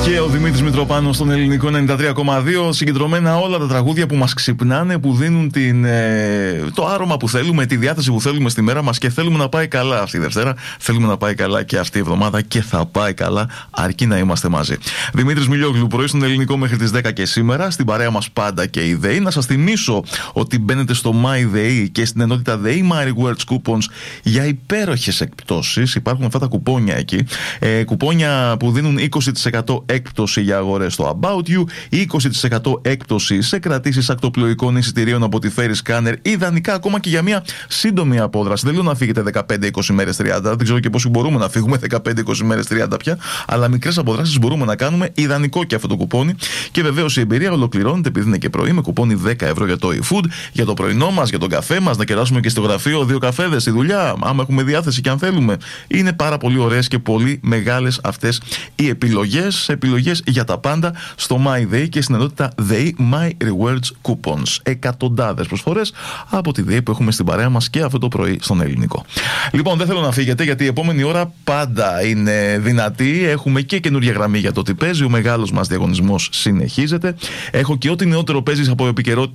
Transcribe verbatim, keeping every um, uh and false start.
Και ο Δημήτρης Μητροπάνος στον Ελληνικό ενενήντα τρία κόμμα δύο. Συγκεντρωμένα όλα τα τραγούδια που μας ξυπνάνε, που δίνουν την, ε, το άρωμα που θέλουμε, τη διάθεση που θέλουμε στη μέρα μας και θέλουμε να πάει καλά αυτή η Δευτέρα. Θέλουμε να πάει καλά και αυτή η εβδομάδα και θα πάει καλά, αρκεί να είμαστε μαζί. Δημήτρης Μιλιόγλου, πρωί στον Ελληνικό μέχρι τις δέκα και σήμερα. Στην παρέα μας πάντα και η ΔΕΗ. Να σας θυμίσω ότι μπαίνετε στο MyDEI και στην ενότητα ΔΕΗ My Rewards Coupons για υπέροχες εκπτώσεις. Υπάρχουν αυτά τα κουπόνια εκεί. Ε, κουπόνια που δίνουν είκοσι τοις εκατό έκπτωση για αγορές στο About You, είκοσι τοις εκατό έκπτωση σε κρατήσεις ακτοπλοϊκών εισιτηρίων από τη Ferry Scanner, ιδανικά ακόμα και για μια σύντομη απόδραση. Δεν λέω να φύγετε δεκαπέντε είκοσι μέρες τριάντα, δεν ξέρω και πόσοι μπορούμε να φύγουμε δεκαπέντε είκοσι μέρες τριάντα πια, αλλά μικρές αποδράσεις μπορούμε να κάνουμε. Ιδανικό και αυτό το κουπόνι. Και βεβαίως η εμπειρία ολοκληρώνεται, επειδή είναι και πρωί, με κουπόνι δέκα ευρώ για το e-food, για το πρωινό μας, για τον καφέ μας, να κεράσουμε και στο γραφείο δύο καφέδες στη δουλειά, άμα έχουμε διάθεση και αν θέλουμε. Είναι πάρα πολύ ωραίες και πολύ μεγάλες αυτές οι επιλογές. Επιλογές για τα πάντα στο MyDEI και στην ενότητα ΔΕΗ My Rewards Coupons. Εκατοντάδες προσφορές από τη ΔΕΗ που έχουμε στην παρέα μας και αυτό το πρωί στον Ελληνικό. Λοιπόν, δεν θέλω να φύγετε, γιατί η επόμενη ώρα πάντα είναι δυνατή. Έχουμε και καινούργια γραμμή για το τι παίζει. Ο μεγάλος μας διαγωνισμός συνεχίζεται. Έχω και ό,τι νεότερο παίζει από επικαιρότητα